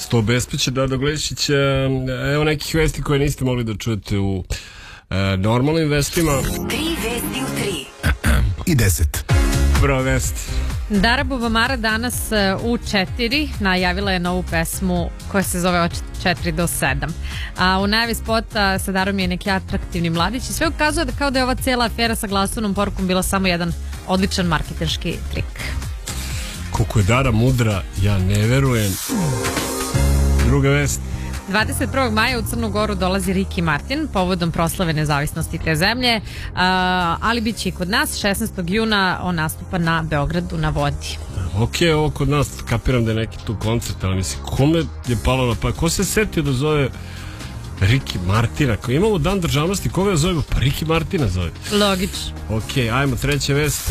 100 bespeće, Dado Glešić. Evo nekih vesti koje niste mogli da čujete u normalnim vestima. 3 vesti u 3 i 10. Prva vest. Dara Bubamara danas u 4 najavila je novu pesmu koja se zove od 4 do 7. A u najavi spota sa Darom je neki atraktivni mladić i sve ukazuje da kao da je ova cijela afera sa glasovnom porukom bila samo jedan odličan marketinški trik. Koliko je Dara mudra, ja ne verujem. Druga vest. 21. maja u Crnu Goru dolazi Ricky Martin povodom proslave nezavisnosti te zemlje, ali bit će i kod nas. 16. juna on nastupa na Beogradu na vodi. Ok, ovo kod nas kapiram da je neki tu koncert, ali mislim, kome je palo na pa? Ko se setio da zove Ricky Martina? Ako imamo dan državnosti, koga zovemo? Pa Ricky Martina zove. Logično. Ok, ajmo, treća vest.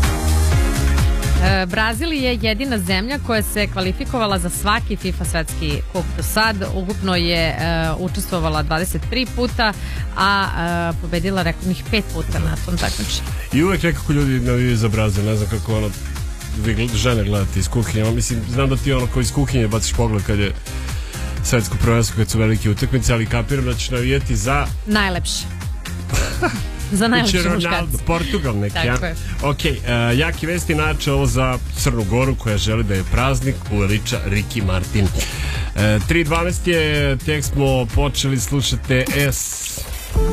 Brazil je jedina zemlja koja se kvalifikovala za svaki FIFA svetski kup do sad. Ukupno je učestvovala 23 puta, a pobedila rekordnih 5 puta na tom takmičenju. I uvek nekako ljudi navijaju za Brazil, ne znam kako ono vi žene gledate iz kuhinje. Mislim, znam da ti ono koji iz kuhinje baciš pogled kad je svetsko prvenstvo, kad su velike utakmice, ali kapiram da ćeš navijati za najlepše. Za najlepši muškarac. Portugal neki, ja? Tako je. Ok, jaki vesti, inače ovo za Crnu Goru koja želi da je praznik uveliča Ricky Martin. 3.12 je, tek smo počeli, slušate S.